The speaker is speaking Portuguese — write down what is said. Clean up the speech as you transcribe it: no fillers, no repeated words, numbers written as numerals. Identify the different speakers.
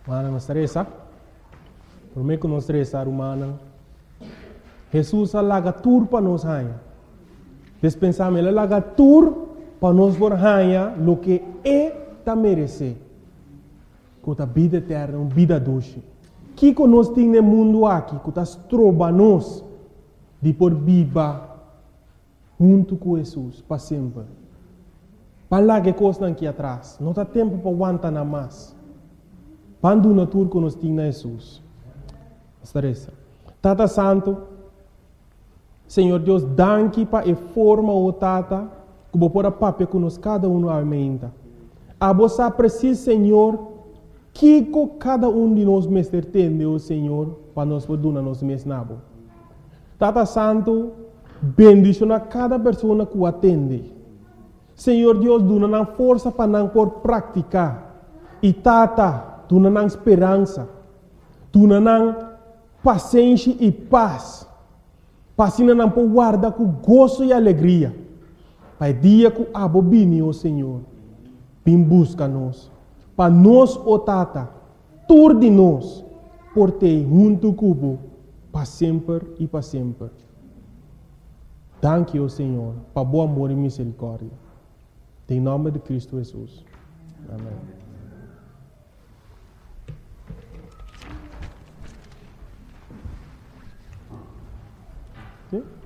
Speaker 1: Mana não estressa. Por mim que não estressa, humana. Jesus alaga tur para nós rainha. Despensamos ele alaga tur para nós por rainha lo que é ta merece. Com a vida eterna, uma vida doce. Que nós temos no mundo aqui, que nós trova nós de por viva junto com Jesus para sempre. Para lá que coisa aqui atrás, não há tempo para aguentar nada mais. Quando o natura que nós temos Jesus. Estressa. Tata Santo, Senhor Deus, danke para a forma o Tata, que vou pôr a papel que nós cada um aumenta. A você precisa, Senhor, que cada um de nós mestre entende, o Senhor, para nós poder nos mesnabo. Tata Santo, bendicionar cada pessoa que o atende. Senhor Deus, dá força para não por praticar. E Tata, dá esperança. Dá paciência e paz. Para não por guardar com gozo e alegria. Para o dia que a bobine, o Senhor, vem busca nós. Para nós, o Tata, tudo de nós, por ter junto com para sempre e para sempre. Danke, o Senhor, para bom amor e misericórdia. Em nome de Cristo Jesus. Amém. Okay?